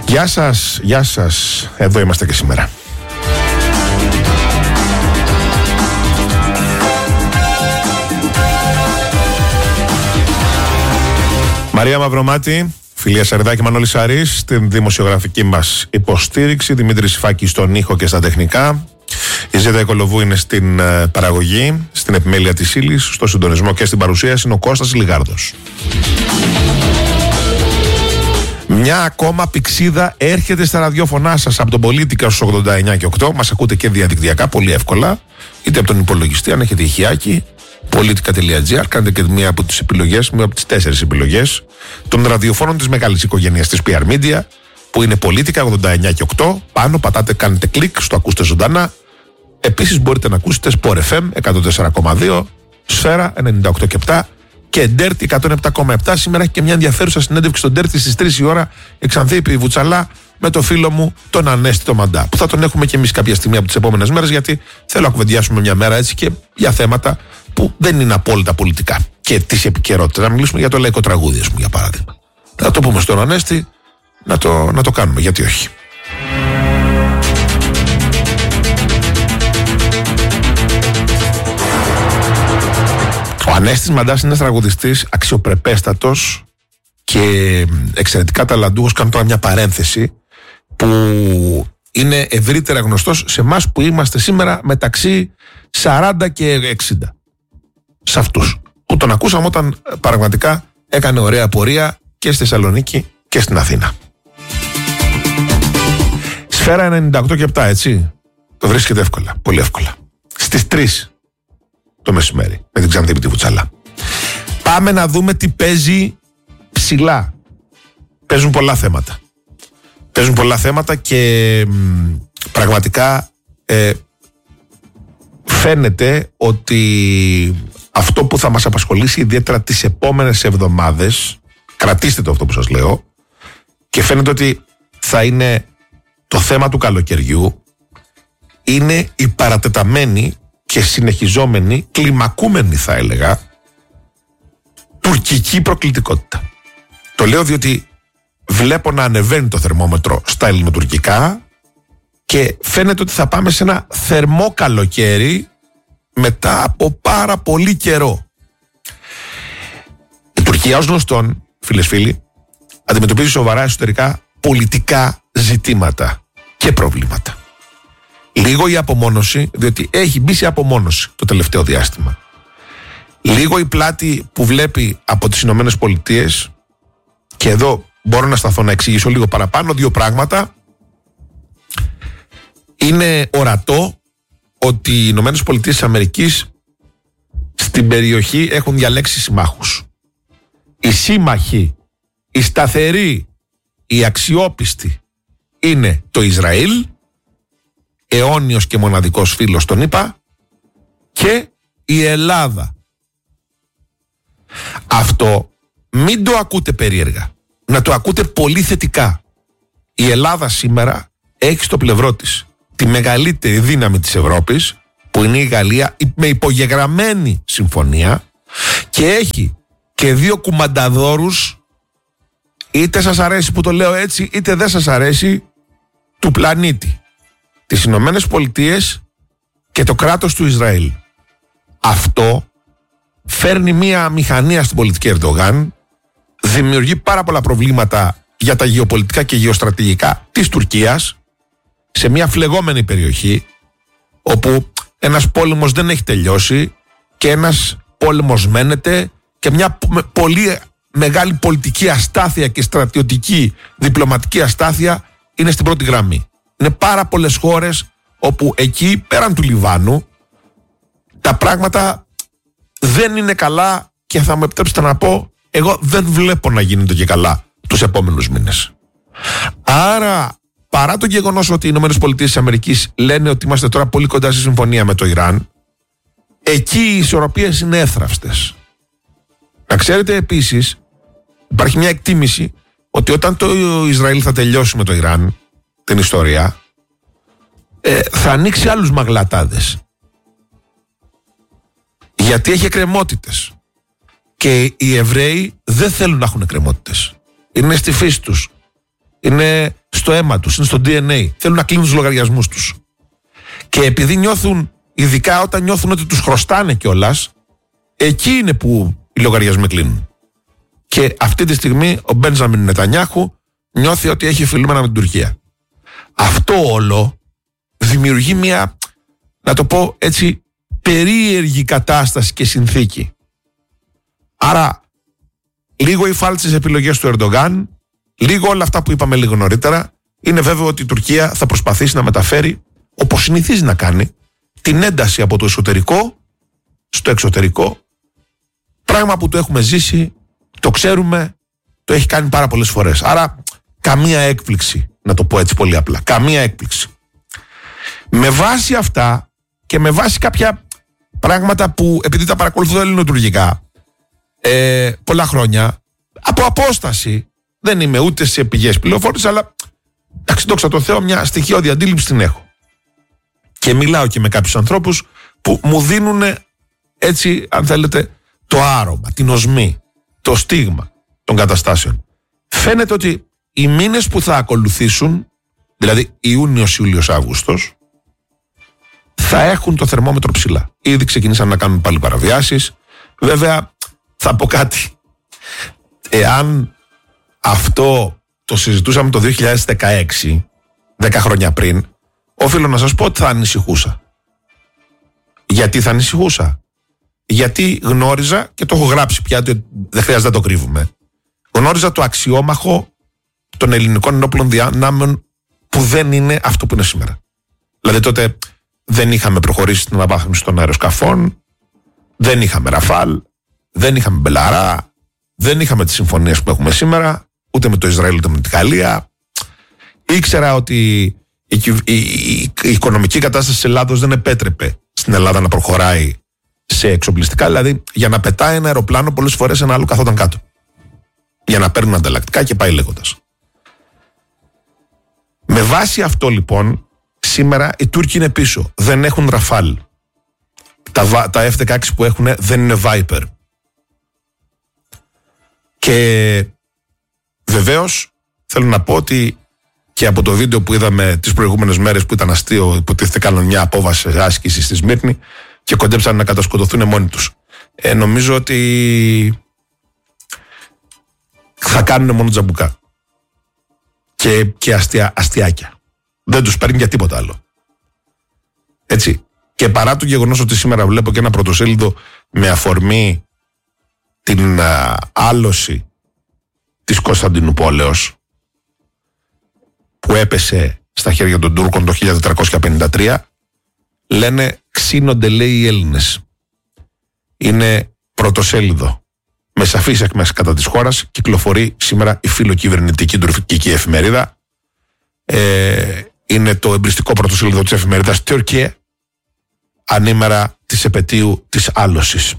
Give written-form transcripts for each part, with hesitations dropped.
Γεια σας, εδώ είμαστε και σήμερα. Μαρία Μαυρομάτη, Φιλία Σαρδάκη, Μανώλης Σαρής, στην δημοσιογραφική μας υποστήριξη, Δημήτρης Σιφάκης στον ήχο και στα τεχνικά. Η Ζέτα Οικολοβού είναι στην παραγωγή, στην επιμέλεια της ύλης, στο συντονισμό και στην παρουσίαση είναι ο Κώστας Λιγάρδος. Μια ακόμα πηξίδα έρχεται στα ραδιόφωνά σας από τον Πολίτικα στους 89 και 8. Μας ακούτε και διαδικτυακά πολύ εύκολα, είτε από τον υπολογιστή, αν έχετε ηχιάκι, politica.gr. Κάνετε και μία από τις επιλογές, μία από τις 4 επιλογές των ραδιοφώνων της μεγάλης οικογένειας της PR Media, που είναι Πολίτικα 89 και 8. Πάνω πατάτε, κάνετε κλικ στο ακούστε ζωντανά. Επίσης μπορείτε να ακούσετε Sport FM 104,2, Σφαίρα 98 και 7 και Ντέρτη 107,7. Σήμερα έχει και μια ενδιαφέρουσα συνέντευξη στον Ντέρτη στις 3 η ώρα, Εξανθήπη Βουτσαλά, με το φίλο μου τον Ανέστη το Μαντά, που θα τον έχουμε και εμείς κάποια στιγμή από τις επόμενες μέρες, γιατί θέλω να κουβεντιάσουμε μια μέρα έτσι και για θέματα που δεν είναι απόλυτα πολιτικά και της επικαιρότητας. Να μιλήσουμε για το λαϊκό τραγούδι, για παράδειγμα. Θα το πούμε στον Ανέστη, να το κάνουμε, γιατί όχι. Ο Ανέστης Μαντάς είναι τραγουδιστής αξιοπρεπέστατος και εξαιρετικά ταλαντούχος. Κάνω τώρα μια παρένθεση, που είναι ευρύτερα γνωστός σε εμάς που είμαστε σήμερα μεταξύ 40 και 60. Σε αυτούς που τον ακούσαμε όταν πραγματικά έκανε ωραία πορεία και στη Θεσσαλονίκη και στην Αθήνα. Σφαίρα 98 και 7, έτσι. Το βρίσκεται εύκολα, πολύ εύκολα. Στις 3 το μεσημέρι με την Ξανθήπη τη Βουτσαλά. Πάμε να δούμε τι παίζει ψηλά. Παίζουν πολλά θέματα και πραγματικά φαίνεται ότι αυτό που θα μας απασχολήσει ιδιαίτερα τις επόμενες εβδομάδες, κρατήστε το αυτό που σας λέω, και φαίνεται ότι θα είναι το θέμα του καλοκαιριού, είναι η παρατεταμένη και συνεχιζόμενη, κλιμακούμενη θα έλεγα, τουρκική προκλητικότητα. Το λέω διότι βλέπω να ανεβαίνει το θερμόμετρο στα ελληνοτουρκικά και φαίνεται ότι θα πάμε σε ένα θερμό καλοκαίρι μετά από πάρα πολύ καιρό. Η Τουρκία, ως γνωστόν, φίλες φίλοι, αντιμετωπίζει σοβαρά εσωτερικά πολιτικά ζητήματα και προβλήματα. Λίγο η απομόνωση, διότι έχει μπει σε απομόνωση το τελευταίο διάστημα. Λίγο η πλάτη που βλέπει από τις Ηνωμένες Πολιτείες, και εδώ μπορώ να σταθώ να εξηγήσω λίγο παραπάνω 2 πράγματα. Είναι ορατό ότι οι Ηνωμένες Πολιτείες της Αμερικής στην περιοχή έχουν διαλέξει συμμάχους. Οι σύμμαχοι, οι σταθεροί, οι αξιόπιστοι είναι το Ισραήλ, αιώνιος και μοναδικός φίλος των ΗΠΑ, και η Ελλάδα. Αυτό μην το ακούτε περίεργα, να το ακούτε πολύ θετικά. Η Ελλάδα σήμερα έχει στο πλευρό της τη μεγαλύτερη δύναμη της Ευρώπης, που είναι η Γαλλία, με υπογεγραμμένη συμφωνία, και έχει και 2 κουμανταδόρους, είτε σας αρέσει που το λέω έτσι είτε δεν σας αρέσει, του πλανήτη, τις Ηνωμένες Πολιτείες και το κράτος του Ισραήλ. Αυτό φέρνει μία μηχανία στην πολιτική Ερντογάν, δημιουργεί πάρα πολλά προβλήματα για τα γεωπολιτικά και γεωστρατηγικά της Τουρκίας, σε μια φλεγόμενη περιοχή όπου ένας πόλεμος δεν έχει τελειώσει και ένας πόλεμος μένεται, και μια πολύ μεγάλη πολιτική αστάθεια και στρατιωτική διπλωματική αστάθεια είναι στην πρώτη γραμμή. Είναι πάρα πολλές χώρες όπου εκεί πέραν του Λιβάνου τα πράγματα δεν είναι καλά, και θα μου επιτρέψετε να πω, εγώ δεν βλέπω να γίνεται και καλά τους επόμενους μήνες. Άρα, παρά το γεγονός ότι οι ΗΠΑ λένε ότι είμαστε τώρα πολύ κοντά στη συμφωνία με το Ιράν, εκεί οι ισορροπίες είναι εύθραυστες. Να ξέρετε επίσης, υπάρχει μια εκτίμηση ότι όταν το Ισραήλ θα τελειώσει με το Ιράν την ιστορία, θα ανοίξει άλλους μαγλατάδες. Γιατί έχει εκκρεμότητες. Και οι Εβραίοι δεν θέλουν να έχουν εκκρεμότητες. Είναι στη φύση τους. Είναι στο αίμα τους, είναι στο DNA. Θέλουν να κλείνουν τους λογαριασμούς τους. Και επειδή νιώθουν, ειδικά όταν νιώθουν ότι τους χρωστάνε κιόλας, εκεί είναι που οι λογαριασμοί κλείνουν. Και αυτή τη στιγμή ο Μπέντζαμιν Νετανιάχου νιώθει ότι έχει φιλούμενα με την Τουρκία. Αυτό όλο δημιουργεί μια, να το πω έτσι, περίεργη κατάσταση και συνθήκη. Άρα, λίγο οι φάλτσες επιλογές του Ερντογάν, λίγο όλα αυτά που είπαμε λίγο νωρίτερα, είναι βέβαιο ότι η Τουρκία θα προσπαθήσει να μεταφέρει, όπως συνηθίζει να κάνει, την ένταση από το εσωτερικό στο εξωτερικό, πράγμα που το έχουμε ζήσει, το ξέρουμε, το έχει κάνει πάρα πολλές φορές. Άρα, καμία έκπληξη, να το πω έτσι πολύ απλά, καμία έκπληξη. Με βάση αυτά και με βάση κάποια πράγματα που, επειδή τα παρακολουθώ ελληνοτουρκικά πολλά χρόνια, από απόσταση, δεν είμαι ούτε σε πηγές πληροφόρησης, αλλά εντάξει, δόξα τω Θεώ, μια στοιχειώδη αντίληψη την έχω. Και μιλάω και με κάποιους ανθρώπους που μου δίνουν έτσι, αν θέλετε, το άρωμα, την οσμή, το στίγμα των καταστάσεων. Φαίνεται ότι οι μήνες που θα ακολουθήσουν, δηλαδή Ιούνιος, Ιούλιος, Αύγουστος, θα έχουν το θερμόμετρο ψηλά. Ήδη ξεκινήσαν να κάνουν πάλι παραβιάσεις. Βέβαια, θα πω κάτι. Εάν αυτό το συζητούσαμε το 2016, 10 χρόνια πριν, οφείλω να σας πω ότι θα ανησυχούσα. Γιατί θα ανησυχούσα? Γιατί γνώριζα, και το έχω γράψει πια, δεν χρειάζεται να το κρύβουμε, γνώριζα το αξιόμαχο των ελληνικών ενόπλων δυνάμεων που δεν είναι αυτό που είναι σήμερα. Δηλαδή τότε δεν είχαμε προχωρήσει στην αναβάθμιση των αεροσκαφών, δεν είχαμε Ραφάλ, δεν είχαμε Μπελαρά, δεν είχαμε τις συμφωνίες που έχουμε σήμερα, ούτε με το Ισραήλ ούτε με την Γαλλία. Ήξερα ότι η οικονομική κατάσταση της Ελλάδος δεν επέτρεπε στην Ελλάδα να προχωράει σε εξοπλιστικά, δηλαδή για να πετάει ένα αεροπλάνο πολλές φορές ένα άλλο καθόταν κάτω. Για να παίρνουν ανταλλακτικά και πάει λέγοντας. Με βάση αυτό λοιπόν, σήμερα οι Τούρκοι είναι πίσω. Δεν έχουν Ραφάλ. Τα F-16 που έχουν δεν είναι Viper. Και βεβαίως θέλω να πω ότι και από το βίντεο που είδαμε τις προηγούμενες μέρες που ήταν αστείο, υποτίθεται κάνουν μια απόβαση άσκηση στη Σμύρνη και κοντέψαν να κατασκοτωθούν μόνοι τους. Νομίζω ότι θα κάνουν μόνο τζαμπουκά και αστιάκια. Δεν τους παίρνει για τίποτα άλλο. Έτσι. Και παρά το γεγονός ότι σήμερα βλέπω και ένα πρωτοσέλιδο με αφορμή την άλωση της Κωνσταντινουπόλεως που έπεσε στα χέρια των Τούρκων το 1453, λένε ξύνονται, λέει, οι Έλληνες. Είναι πρωτοσέλιδο με σαφείς εκμέσεις κατά της χώρας. Κυκλοφορεί σήμερα η φιλοκυβερνητική τουρκική εφημερίδα. Είναι το εμπριστικό πρωτοσέλιδο της εφημερίδας Τουρκία, ανήμερα της επετείου της άλωσης.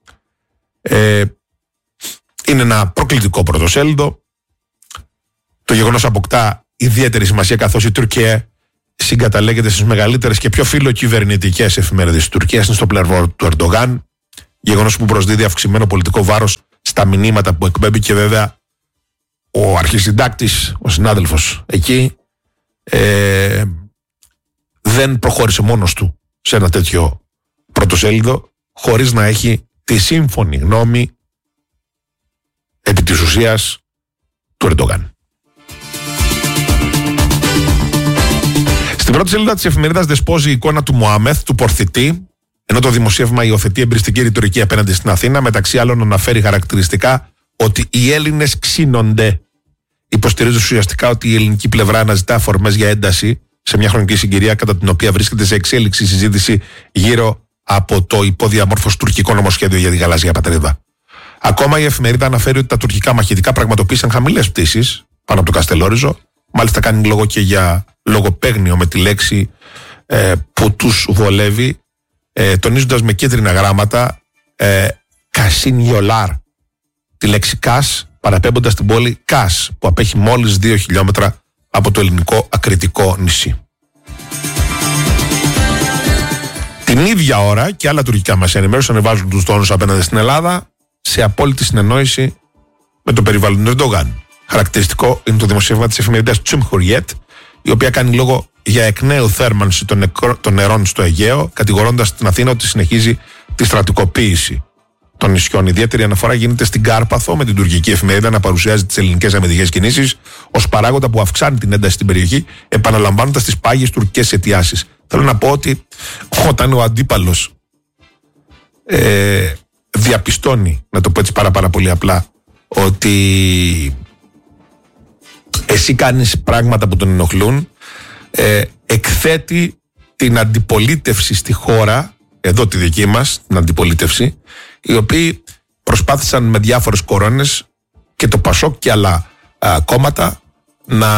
Είναι ένα προκλητικό πρωτοσέλιδο. Το γεγονός αποκτά ιδιαίτερη σημασία, καθώς η Τουρκία συγκαταλέγεται στις μεγαλύτερες και πιο φιλοκυβερνητικές εφημερίδες της Τουρκίας. Είναι στο πλευρό του Ερντογάν. Γεγονός που προσδίδει αυξημένο πολιτικό βάρος στα μηνύματα που εκπέμπει, και βέβαια ο αρχισυντάκτης, ο συνάδελφος εκεί, δεν προχώρησε μόνος του σε ένα τέτοιο πρωτοσέλιδο χωρίς να έχει τη σύμφωνη γνώμη επί της ουσίας του Ερντογάν. Στην πρώτη σελίδα της εφημερίδας δεσπόζει η εικόνα του Μωάμεθ, του πορθητή, ενώ το δημοσίευμα υιοθετεί εμπριστική ρητορική απέναντι στην Αθήνα. Μεταξύ άλλων, αναφέρει χαρακτηριστικά ότι οι Έλληνες ξύνονται. Υποστηρίζει ουσιαστικά ότι η ελληνική πλευρά αναζητά αφορμές για ένταση σε μια χρονική συγκυρία κατά την οποία βρίσκεται σε εξέλιξη η συζήτηση γύρω από το υποδιαμόρφωση τουρκικό νομοσχέδιο για τη γαλάζια πατρίδα. Ακόμα η εφημερίδα αναφέρει ότι τα τουρκικά μαχητικά πραγματοποίησαν χαμηλές πτήσεις πάνω από το Καστελόριζο. Μάλιστα κάνει λόγο και για λογοπαίγνιο με τη λέξη που τους βολεύει, τονίζοντας με κίτρινα γράμματα Κασίν Γιολάρ, τη λέξη Κας, παραπέμποντας την πόλη Κας, που απέχει μόλις 2 χιλιόμετρα από το ελληνικό ακριτικό νησί. Την ίδια ώρα και άλλα τουρκικά μέσα ενημέρωση ανεβάζουν τους τόνους απέναντι στην Ελλάδα σε απόλυτη συνεννόηση με το περιβάλλον του Ερντογάν. χαρακτηριστικό είναι το δημοσίευμα της εφημερίδας Cumhuriyet, η οποία κάνει λόγο για εκ νέου θέρμανση των νερών στο Αιγαίο, κατηγορώντας την Αθήνα ότι συνεχίζει τη στρατικοποίηση των νησιών. Ιδιαίτερη αναφορά γίνεται στην Κάρπαθο, με την τουρκική εφημερίδα να παρουσιάζει τις ελληνικές αμυντικές κινήσεις ως παράγοντα που αυξάνει την ένταση στην περιοχή, επαναλαμβάνοντας τις πάγιες τουρκικές αιτιάσεις. Θέλω να πω ότι όταν ο αντίπαλος διαπιστώνει, να το πω έτσι πάρα πολύ απλά, ότι εσύ κάνεις πράγματα που τον ενοχλούν, εκθέτει την αντιπολίτευση στη χώρα, εδώ τη δική μας, την αντιπολίτευση, οι οποίοι προσπάθησαν με διάφορες κορώνες και το Πασόκ και άλλα κόμματα να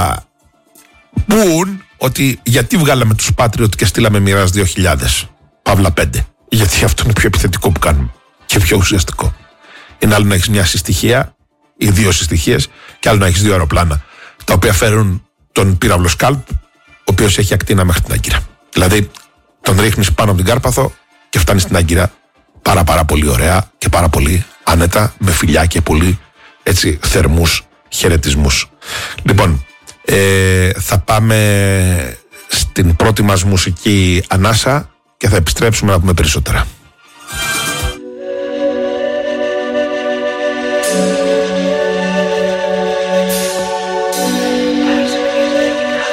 πούν ότι γιατί βγάλαμε τους Patriot και στείλαμε Mirage 2000, Παύλα 5. Γιατί αυτό είναι πιο επιθετικό που κάνουμε και πιο ουσιαστικό. Είναι άλλο να έχεις μια συστοιχεία ή δύο συστοιχίες, και άλλο να έχεις δύο αεροπλάνα, τα οποία φέρουν τον πύραυλο Σκάλπ, ο οποίος έχει ακτίνα μέχρι την Άγκυρα. Δηλαδή, τον ρίχνεις πάνω από την Κάρπαθο και φτάνεις στην Άγκυρα πάρα πολύ ωραία και πάρα πολύ άνετα, με φιλιά και πολύ έτσι θερμούς χαιρετισμούς. Λοιπόν, θα πάμε στην πρώτη μας μουσική ανάσα και θα επιστρέψουμε να πούμε περισσότερα.